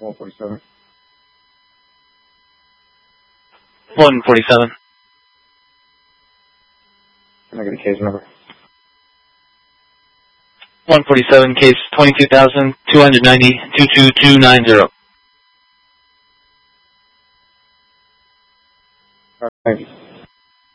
147. 147. Can I get a case number? 147, case 22,290-22290. Thank you.